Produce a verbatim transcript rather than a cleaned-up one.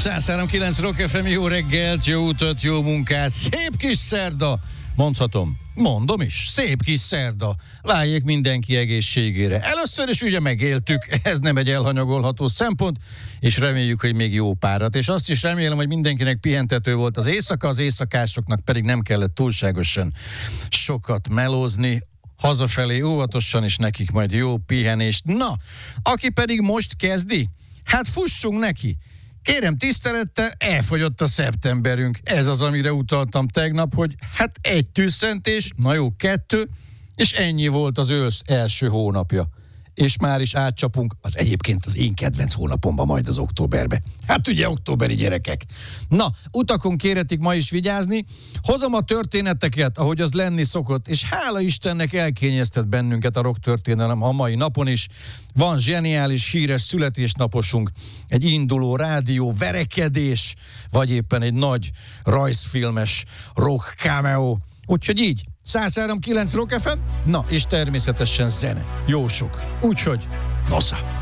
száz három kilenc Rock ef em, jó reggelt, jó utat, jó munkát, szép kis szerda, mondhatom, mondom is, szép kis szerda, váljék mindenki egészségére. Először is ugye megéltük, ez nem egy elhanyagolható szempont, és reméljük, hogy még jó párat, és azt is remélem, hogy mindenkinek pihentető volt az éjszaka, az éjszakásoknak pedig nem kellett túlságosan sokat melózni, hazafelé óvatosan, és nekik majd jó pihenést. Na, aki pedig most kezdi, hát fussunk neki. Kérem tisztelettel, elfogyott a szeptemberünk. Ez az, amire utaltam tegnap, hogy hát egy tűzszentés, na jó, kettő, és ennyi volt az ősz első hónapja. És már is átcsapunk az egyébként az én kedvenc hónapomba, majd az októberbe. Hát ugye októberi gyerekek. Na, utakon kéretik ma is vigyázni. Hozom a történeteket, ahogy az lenni szokott, és hála Istennek elkényeztet bennünket a rock történelem a mai napon is. Van zseniális, híres születésnaposunk, egy induló rádió verekedés, vagy éppen egy nagy rajzfilmes rock cameo. Úgyhogy így, száz három kilenc Rock ef em, na és természetesen zene. Jó sok. Úgyhogy, nosza!